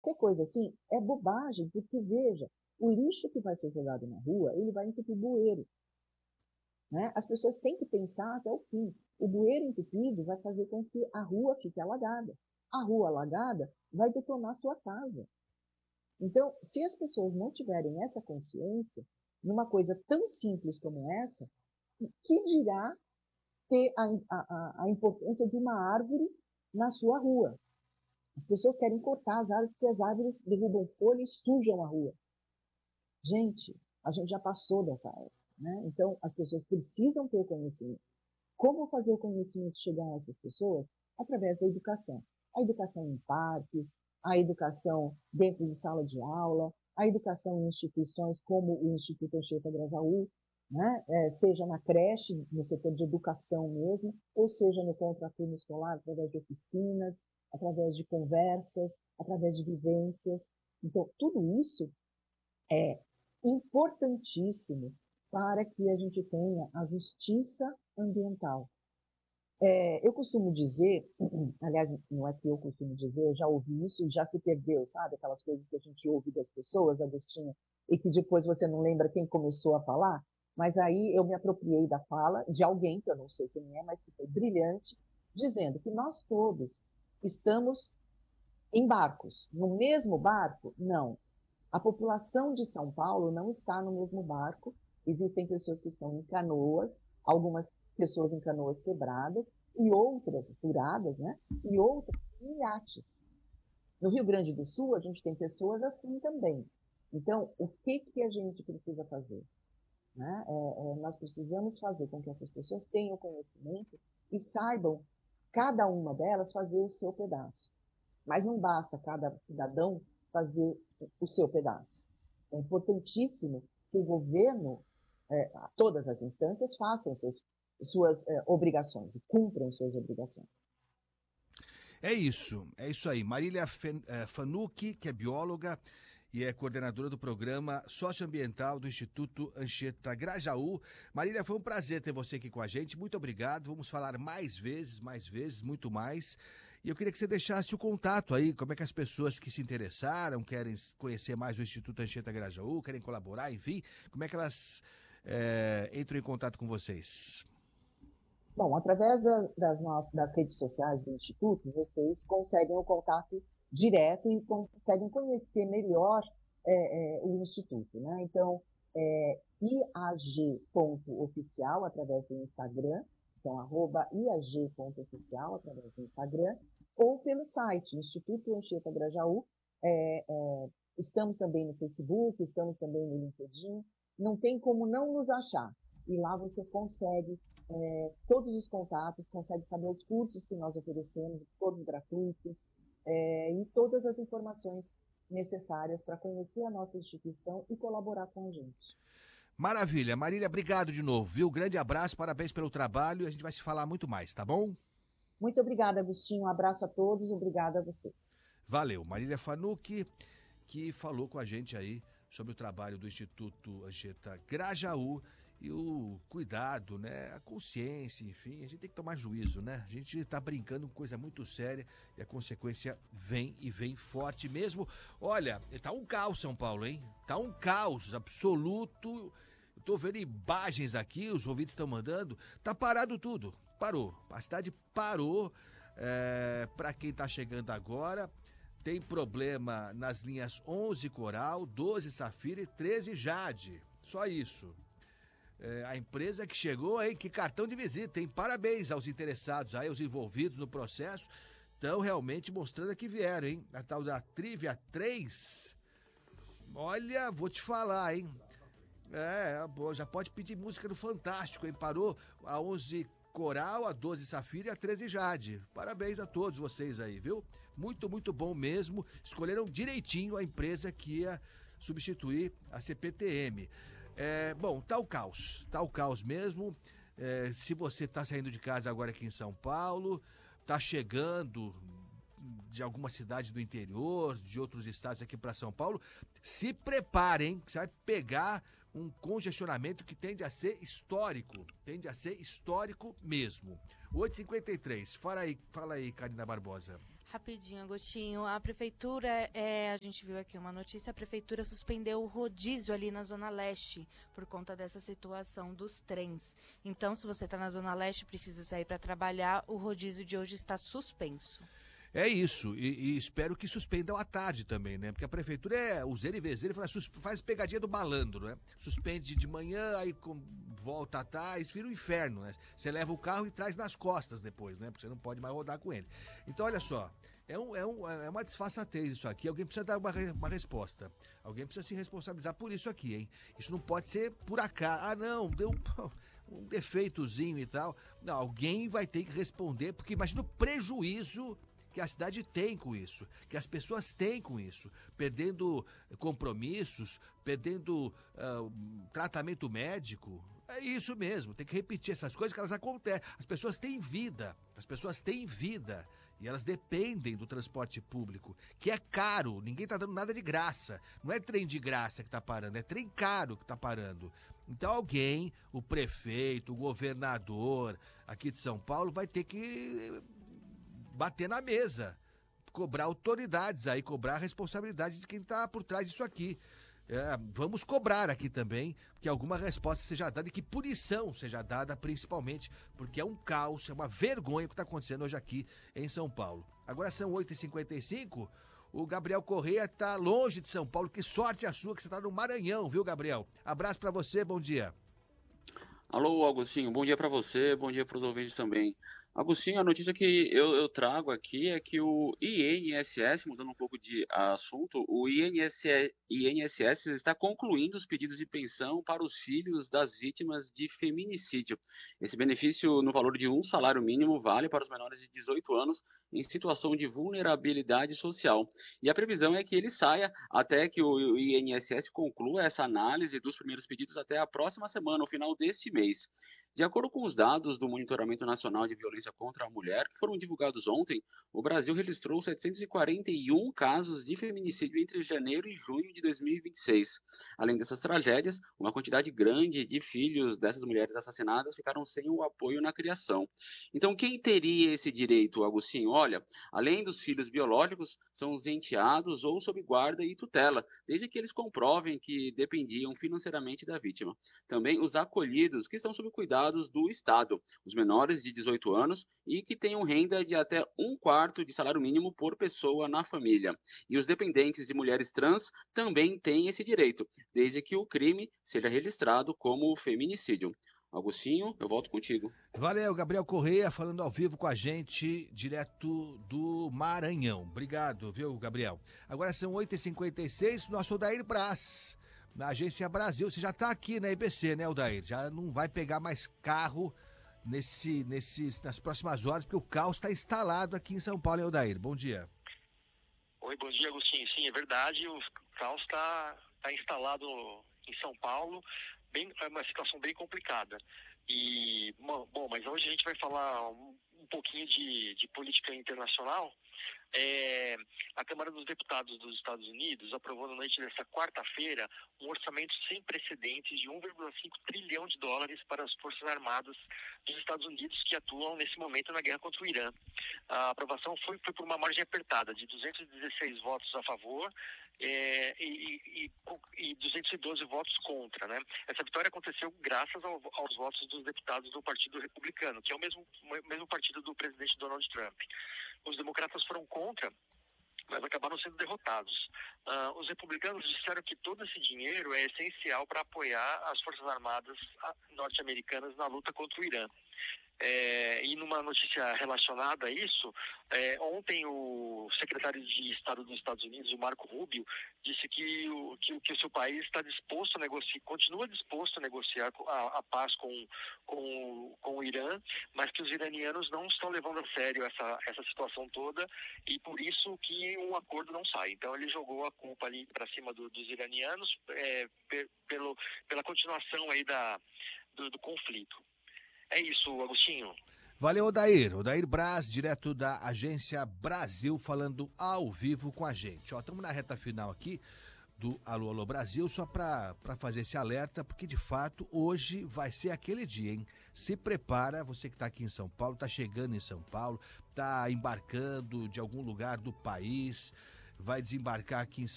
qualquer coisa assim, é bobagem, porque veja, o lixo que vai ser jogado na rua, ele vai entupir bueiro, né? As pessoas têm que pensar até o fim. O bueiro entupido vai fazer com que a rua fique alagada. A rua alagada vai detonar sua casa. Então, se as pessoas não tiverem essa consciência, numa coisa tão simples como essa, que dirá ter a importância de uma árvore na sua rua? As pessoas querem cortar as árvores porque as árvores derrubam folha e sujam a rua. Gente, a gente já passou dessa época, né? Então, as pessoas precisam ter o conhecimento. Como fazer o conhecimento chegar a essas pessoas? Através da educação. A educação em parques, a educação dentro de sala de aula, a educação em instituições como o Instituto Anchieta Grajaú, né? Seja na creche, no setor de educação mesmo, ou seja no contraturno escolar, através de oficinas, através de conversas, através de vivências. Então, tudo isso é importantíssimo para que a gente tenha a justiça ambiental. Eu costumo dizer, aliás, não é que eu costumo dizer, eu já ouvi isso e já se perdeu, sabe? Aquelas coisas que a gente ouve das pessoas, Agostinho, e que depois você não lembra quem começou a falar, mas aí eu me apropriei da fala de alguém, que eu não sei quem é, mas que foi brilhante, dizendo que nós todos estamos em barcos. No mesmo barco? Não. A população de São Paulo não está no mesmo barco. Existem pessoas que estão em canoas, algumas pessoas em canoas quebradas e outras furadas, né? E outras em iates. No Rio Grande do Sul, a gente tem pessoas assim também. Então, o que que a gente precisa fazer? Né? Nós precisamos fazer com que essas pessoas tenham conhecimento e saibam, cada uma delas, fazer o seu pedaço. Mas não basta cada cidadão fazer o seu pedaço. É importantíssimo que o governo, todas as instâncias, façam suas obrigações e cumpram suas obrigações. É isso aí. Marília Fanucchi, que é bióloga e é coordenadora do programa socioambiental do Instituto Anchieta Grajaú. Marília, foi um prazer ter você aqui com a gente. Muito obrigado. Vamos falar mais vezes, muito mais. E eu queria que você deixasse o contato aí, como é que as pessoas que se interessaram, querem conhecer mais o Instituto Anchieta Grajaú, querem colaborar, enfim, como é que elas entram em contato com vocês? Bom, através das redes sociais do Instituto, vocês conseguem o contato direto e conseguem conhecer melhor o Instituto, né? Então, iag.oficial, através do Instagram, então, @iag.oficial, através do Instagram, ou pelo site, Instituto Anchieta Grajaú. Estamos também no Facebook, estamos também no LinkedIn, não tem como não nos achar. E lá você consegue todos os contatos, consegue saber os cursos que nós oferecemos, todos gratuitos, e todas as informações necessárias para conhecer a nossa instituição e colaborar com a gente. Maravilha. Marília, obrigado de novo, viu? Grande abraço, parabéns pelo trabalho e a gente vai se falar muito mais, tá bom? Muito obrigada, Agostinho. Um abraço a todos, obrigada a vocês. Valeu. Marília Fanucchi, que falou com a gente aí sobre o trabalho do Instituto Anchieta Grajaú e o cuidado, né? A consciência, enfim, a gente tem que tomar juízo, né? A gente tá brincando com coisa muito séria e a consequência vem e vem forte mesmo. Olha, tá um caos São Paulo, hein? Tá um caos absoluto. Eu tô vendo imagens aqui, os ouvintes estão mandando, tá parado tudo. Parou. A cidade parou. Para quem tá chegando agora, tem problema nas linhas 11 Coral, 12 Safira e 13 Jade. Só isso. A empresa que chegou, hein? Que cartão de visita, hein? Parabéns aos interessados aí, aos envolvidos no processo. Estão realmente mostrando que vieram, hein? A tal da Trivia 3. Olha, vou te falar, hein? Já pode pedir música no Fantástico, hein? Parou a 11 Coral, a 12 Safira e a 13 Jade. Parabéns a todos vocês aí, viu? Muito, muito bom mesmo. Escolheram direitinho a empresa que ia substituir a CPTM. Bom, tá o caos mesmo. Se você tá saindo de casa agora aqui em São Paulo, tá chegando de alguma cidade do interior, de outros estados aqui para São Paulo, se preparem, que você vai pegar um congestionamento que tende a ser histórico mesmo. 8h53, fala aí, Karina Barbosa. Rapidinho, Agostinho. A prefeitura, a gente viu aqui uma notícia, a prefeitura suspendeu o rodízio ali na Zona Leste por conta dessa situação dos trens. Então, se você está na Zona Leste e precisa sair para trabalhar, o rodízio de hoje está suspenso. É isso, e espero que suspendam à tarde também, né? Porque a prefeitura o zero e vezeiro, faz pegadinha do malandro, né? Suspende de manhã, aí volta à tarde, vira um inferno, né? Você leva o carro e traz nas costas depois, né? Porque você não pode mais rodar com ele. Então, olha só, é uma disfarçatez isso aqui, alguém precisa dar uma resposta. Alguém precisa se responsabilizar por isso aqui, hein? Isso não pode ser por acaso. Ah, não, deu um defeitozinho e tal. Não, alguém vai ter que responder, porque imagina o prejuízo que a cidade tem com isso, que as pessoas têm com isso, perdendo compromissos, perdendo tratamento médico. É isso mesmo, tem que repetir essas coisas que elas acontecem. As pessoas têm vida, e elas dependem do transporte público, que é caro, ninguém está dando nada de graça. Não é trem de graça que está parando, é trem caro que está parando. Então alguém, o prefeito, o governador aqui de São Paulo vai ter que bater na mesa, cobrar autoridades aí, cobrar a responsabilidade de quem está por trás disso aqui. Vamos cobrar aqui também que alguma resposta seja dada e que punição seja dada, principalmente, porque é um caos, é uma vergonha o que está acontecendo hoje aqui em São Paulo. Agora são 8h55, o Gabriel Correia está longe de São Paulo, que sorte a sua que você está no Maranhão, viu, Gabriel? Abraço para você, bom dia. Alô, Agostinho, bom dia para você, bom dia para os ouvintes também. Agostinho, a notícia que eu trago aqui é que o INSS, mudando um pouco de assunto, o INSS está concluindo os pedidos de pensão para os filhos das vítimas de feminicídio. Esse benefício no valor de um salário mínimo vale para os menores de 18 anos em situação de vulnerabilidade social. E a previsão é que ele saia até que o INSS conclua essa análise dos primeiros pedidos até a próxima semana, no final deste mês. De acordo com os dados do Monitoramento Nacional de Violência contra a Mulher, que foram divulgados ontem, o Brasil registrou 741 casos de feminicídio entre janeiro e junho de 2026. Além dessas tragédias, uma quantidade grande de filhos dessas mulheres assassinadas ficaram sem o apoio na criação. Então, quem teria esse direito, Agostinho? Olha, além dos filhos biológicos, são os enteados ou sob guarda e tutela, desde que eles comprovem que dependiam financeiramente da vítima. Também os acolhidos, que estão sob cuidado do Estado, os menores de 18 anos e que tenham renda de até 1/4 de salário mínimo por pessoa na família. E os dependentes e mulheres trans também têm esse direito, desde que o crime seja registrado como feminicídio. Agostinho, eu volto contigo. Valeu, Gabriel Correia falando ao vivo com a gente, direto do Maranhão. Obrigado, viu, Gabriel? Agora são 8h56, nosso Odair Braz, na Agência Brasil. Você já está aqui na EBC, né, Odair? Já não vai pegar mais carro nas próximas horas, porque o caos está instalado aqui em São Paulo, hein, Odair? Bom dia. Oi, bom dia, Agostinho. Sim, é verdade, o caos está instalado em São Paulo, é uma situação bem complicada. E, bom, mas hoje a gente vai falar um pouquinho de política internacional. A Câmara dos Deputados dos Estados Unidos aprovou na noite desta quarta-feira um orçamento sem precedentes de 1,5 trilhão de dólares para as Forças Armadas dos Estados Unidos que atuam nesse momento na guerra contra o Irã. A aprovação foi por uma margem apertada de 216 votos a favor e 212 votos contra, né? Essa vitória aconteceu graças aos votos dos deputados do Partido Republicano, que é o mesmo partido do presidente Donald Trump. Os democratas foram contra, mas acabaram sendo derrotados. Os republicanos disseram que todo esse dinheiro é essencial para apoiar as Forças Armadas norte-americanas na luta contra o Irã. E numa notícia relacionada a isso, ontem o secretário de Estado dos Estados Unidos, o Marco Rubio, disse que o seu país está disposto a negociar, continua disposto a negociar a paz com o Irã, mas que os iranianos não estão levando a sério essa situação toda e por isso que um acordo não sai. Então ele jogou a culpa ali para cima dos iranianos pela continuação aí do conflito. É isso, Agostinho. Valeu, Odair. Odair Braz, direto da Agência Brasil, falando ao vivo com a gente. Estamos na reta final aqui do Alô Alô Brasil, só para fazer esse alerta, porque de fato hoje vai ser aquele dia, hein? Se prepara, você que está aqui em São Paulo, está chegando em São Paulo, está embarcando de algum lugar do país, vai desembarcar aqui em